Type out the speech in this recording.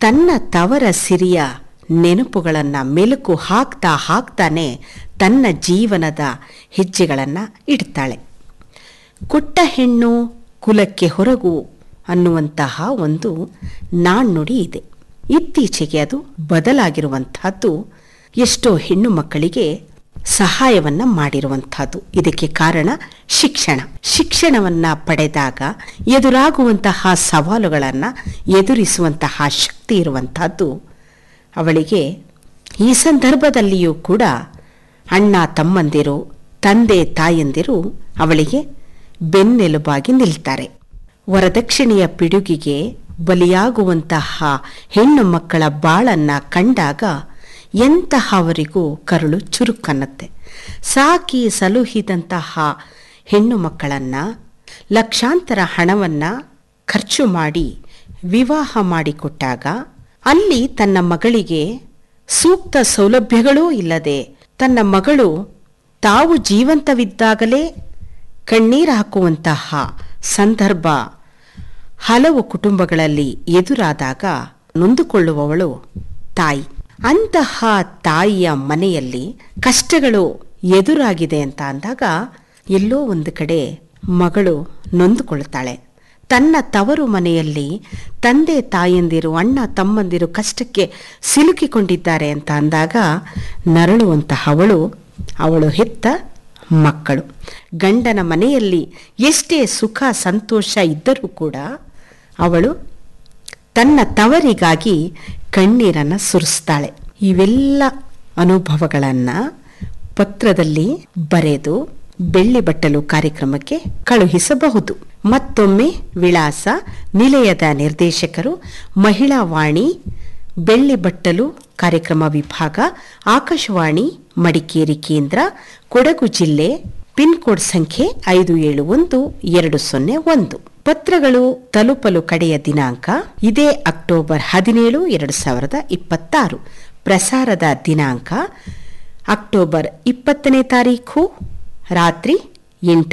ತನ್ನ ತವರ ಸಿರಿಯ ನೆನಪುಗಳನ್ನು ಮೆಲುಕು ಹಾಕ್ತಾನೆ ತನ್ನ ಜೀವನದ ಹೆಜ್ಜೆಗಳನ್ನು ಇಡ್ತಾಳೆ. ಕೊಟ್ಟ ಹೆಣ್ಣು ಕುಲಕ್ಕೆ ಹೊರಗು ಅನ್ನುವಂತಹ ಒಂದು ನಾಣ್ಣುಡಿ ಇದೆ. ಇತ್ತೀಚೆಗೆ ಅದು ಬದಲಾಗಿರುವಂತಹದ್ದು, ಎಷ್ಟೋ ಹೆಣ್ಣು ಮಕ್ಕಳಿಗೆ ಸಹಾಯವನ್ನು ಮಾಡಿರುವಂತಹದ್ದು. ಇದಕ್ಕೆ ಕಾರಣ ಶಿಕ್ಷಣವನ್ನು ಪಡೆದಾಗ ಎದುರಾಗುವಂತಹ ಸವಾಲುಗಳನ್ನು ಎದುರಿಸುವಂತಹ ಶಕ್ತಿ ಇರುವಂತಹದ್ದು ಅವಳಿಗೆ. ಈ ಸಂದರ್ಭದಲ್ಲಿಯೂ ಕೂಡ ಅಣ್ಣ ತಮ್ಮಂದಿರು, ತಂದೆ ತಾಯಂದಿರು ಅವಳಿಗೆ ಬೆನ್ನೆಲುಬಾಗಿ ನಿಲ್ತಾರೆ. ವರದಕ್ಷಿಣೆಯ ಪಿಡುಗಿಗೆ ಬಲಿಯಾಗುವಂತಹ ಹೆಣ್ಣು ಮಕ್ಕಳ ಬಾಳನ್ನು ಕಂಡಾಗ ಎಂತಹವರಿಗೂ ಕರುಳು ಚುರುಕನ್ನತ್ತೆ. ಸಾಕಿ ಸಲುಹಿದಂತಹ ಹೆಣ್ಣು ಮಕ್ಕಳನ್ನು ಲಕ್ಷಾಂತರ ಹಣವನ್ನು ಖರ್ಚು ಮಾಡಿ ವಿವಾಹ ಮಾಡಿಕೊಟ್ಟಾಗ ಅಲ್ಲಿ ತನ್ನ ಮಗಳಿಗೆ ಸೂಕ್ತ ಸೌಲಭ್ಯಗಳೂ ಇಲ್ಲದೆ ತನ್ನ ಮಗಳು ತಾವು ಜೀವಂತವಿದ್ದಾಗಲೇ ಕಣ್ಣೀರು ಹಾಕುವಂತಹ ಸಂದರ್ಭ ಹಲವು ಕುಟುಂಬಗಳಲ್ಲಿ ಎದುರಾದಾಗ ನೊಂದುಕೊಳ್ಳುವವಳು ತಾಯಿ. ಅಂತಹ ತಾಯಿಯ ಮನೆಯಲ್ಲಿ ಕಷ್ಟಗಳು ಎದುರಾಗಿದೆ ಅಂತ ಅಂದಾಗ ಎಲ್ಲೋ ಒಂದು ಕಡೆ ಮಗಳು ನೊಂದುಕೊಳ್ತಾಳೆ. ತನ್ನ ತವರು ಮನೆಯಲ್ಲಿ ತಂದೆ ತಾಯಂದಿರು, ಅಣ್ಣ ತಮ್ಮಂದಿರು ಕಷ್ಟಕ್ಕೆ ಸಿಲುಕಿಕೊಂಡಿದ್ದಾರೆ ಅಂತ ಅಂದಾಗ ನರಳುವಂತಹವಳು ಅವಳು ಹೆತ್ತ ಮಕ್ಕಳು. ಗಂಡನ ಮನೆಯಲ್ಲಿ ಎಷ್ಟೇ ಸುಖ ಸಂತೋಷ ಇದ್ದರೂ ಕೂಡ ಅವಳು ತನ್ನ ತವರಿಗಾಗಿ ಕಣ್ಣೀರನ್ನು ಸುರಿಸ್ತಾಳೆ. ಇವೆಲ್ಲ ಅನುಭವಗಳನ್ನು ಪತ್ರದಲ್ಲಿ ಬರೆದು ಬೆಳ್ಳಿ ಬಟ್ಟಲು ಕಾರ್ಯಕ್ರಮಕ್ಕೆ ಕಳುಹಿಸಬಹುದು. ಮತ್ತೊಮ್ಮೆ ವಿಳಾಸ: ನಿಲಯದ ನಿರ್ದೇಶಕರು, ಮಹಿಳಾ ವಾಣಿ, ಬೆಳ್ಳಿ ಬಟ್ಟಲು ಕಾರ್ಯಕ್ರಮ ವಿಭಾಗ, ಆಕಾಶವಾಣಿ ಮಡಿಕೇರಿ ಕೇಂದ್ರ, ಕೊಡಗು ಜಿಲ್ಲೆ, ಪಿನ್ ಕೋಡ್ ಸಂಖ್ಯೆ 571201. ಪತ್ರಗಳು ತಲುಪಲು ಕಡೆಯ ದಿನಾಂಕ ಇದೇ ಅಕ್ಟೋಬರ್ 17, 2026. ಪ್ರಸಾರದ ದಿನಾಂಕ ಅಕ್ಟೋಬರ್ 20ನೇ ತಾರೀಖು ರಾತ್ರಿ 8